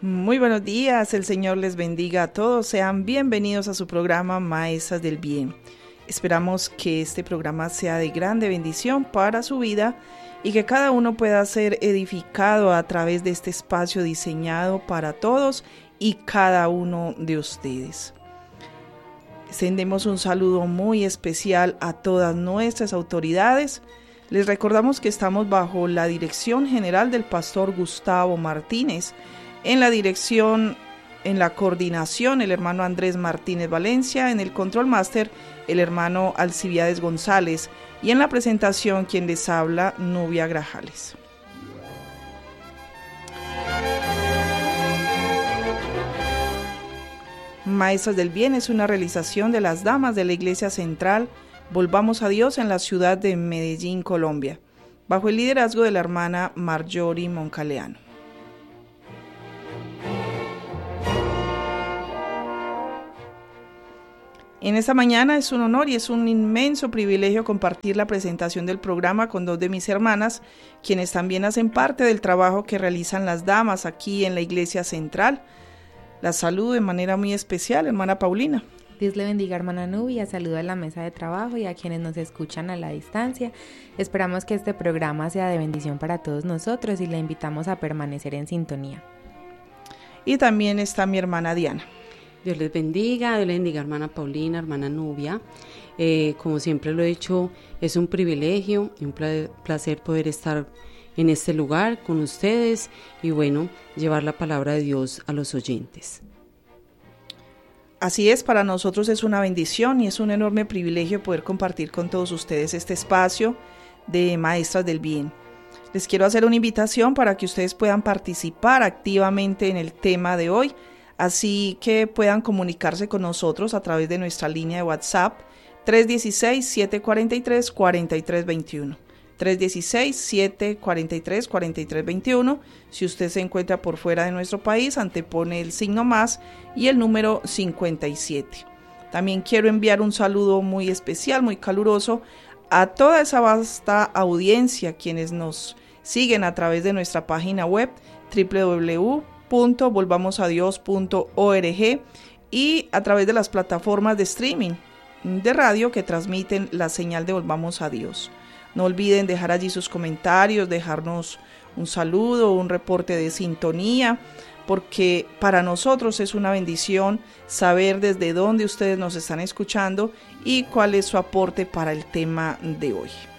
Muy buenos días, el Señor les bendiga a todos. Sean bienvenidos a su programa Maestras del Bien. Esperamos que este programa sea de grande bendición para su vida y que cada uno pueda ser edificado a través de este espacio diseñado para todos y cada uno de ustedes. Extendemos un saludo muy especial a todas nuestras autoridades. Les recordamos que estamos bajo la dirección general del pastor Gustavo Martínez. En la dirección, en la coordinación, el hermano Andrés Martínez Valencia, en el control máster, el hermano Alcibiades González, y en la presentación, quien les habla, Nubia Grajales. Maestras del Bien es una realización de las damas de la Iglesia Central Volvamos a Dios en la ciudad de Medellín, Colombia, bajo el liderazgo de la hermana Marjorie Moncaleano. En esta mañana es un honor y es un inmenso privilegio compartir la presentación del programa con dos de mis hermanas, quienes también hacen parte del trabajo que realizan las damas aquí en la Iglesia Central. La saludo de manera muy especial, hermana Paulina. Dios le bendiga, hermana Nubia, saludo a la mesa de trabajo y a quienes nos escuchan a la distancia. Esperamos que este programa sea de bendición para todos nosotros y le invitamos a permanecer en sintonía. Y también está mi hermana Diana. Dios les bendiga, hermana Paulina, hermana Nubia. Como siempre lo he dicho, es un privilegio y un placer poder estar en este lugar con ustedes y bueno, llevar la palabra de Dios a los oyentes. Así es, para nosotros es una bendición y es un enorme privilegio poder compartir con todos ustedes este espacio de Maestras del Bien. Les quiero hacer una invitación para que ustedes puedan participar activamente en el tema de hoy, así que puedan comunicarse con nosotros a través de nuestra línea de WhatsApp 316-743-4321. 316-743-4321. Si usted se encuentra por fuera de nuestro país, antepone el signo más y el número 57. También quiero enviar un saludo muy especial, muy caluroso a toda esa vasta audiencia quienes nos siguen a través de nuestra página web www.volvamosadios.org y a través de las plataformas de streaming de radio que transmiten la señal de Volvamos a Dios. No olviden dejar allí sus comentarios, dejarnos un saludo, un reporte de sintonía, porque para nosotros es una bendición saber desde dónde ustedes nos están escuchando y cuál es su aporte para el tema de hoy.